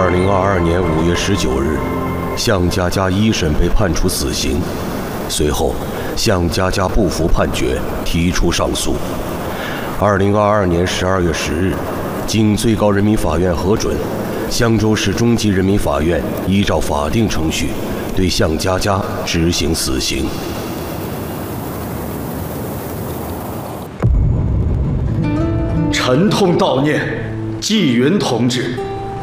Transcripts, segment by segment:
2022年5月19日，向佳佳一审被判处死刑。随后，向佳佳不服判决，提出上诉。2022年12月10日，经最高人民法院核准，襄州市中级人民法院依照法定程序对向佳佳执行死刑。 沉痛悼念纪云同志。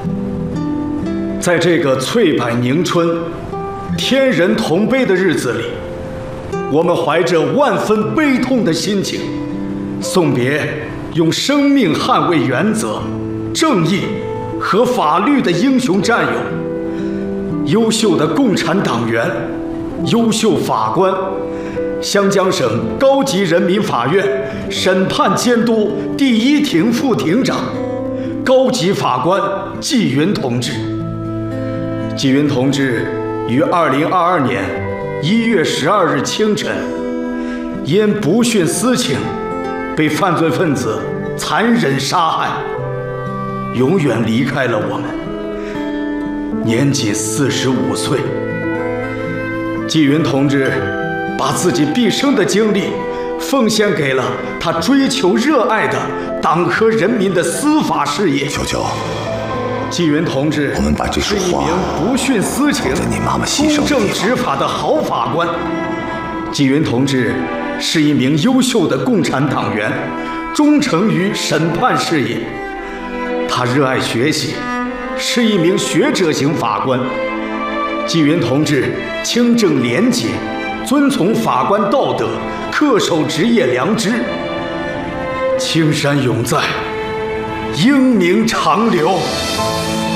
在这个翠柏迎春、天人同悲的日子里，我们怀着万分悲痛的心情，送别用生命捍卫原则、正义和法律的英雄战友，优秀的共产党员、优秀法官，湘江省高级人民法院审判监督第一庭副庭长、高级法官纪云同志。纪云同志于2022年1月12日清晨，因不徇私情，被犯罪分子残忍杀害，永远离开了我们，年仅45岁。纪云同志把自己毕生的精力奉献给了他追求热爱的党和人民的司法事业。 球球， 纪云同志我们把这束花是一名不徇私情、 在你妈妈牺牲的地方公正执法的好法官。纪云同志是一名优秀的共产党员，忠诚于审判事业。他热爱学习，是一名学者型法官。纪云同志清正廉洁，遵从法官道德，恪守职业良知。青山永在，英名长留。